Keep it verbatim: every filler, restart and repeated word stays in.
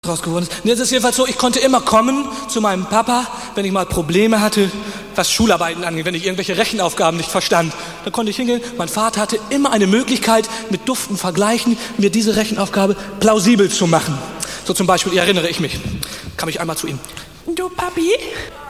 draus geworden ist. Und jetzt ist es jedenfalls so, ich konnte immer kommen zu meinem Papa, wenn ich mal Probleme hatte, was Schularbeiten angeht, wenn ich irgendwelche Rechenaufgaben nicht verstand. Da konnte ich hingehen. Mein Vater hatte immer eine Möglichkeit, mit Duften vergleichen, mir diese Rechenaufgabe plausibel zu machen. So zum Beispiel, erinnere ich mich, kam ich einmal zu ihm. Du Papi,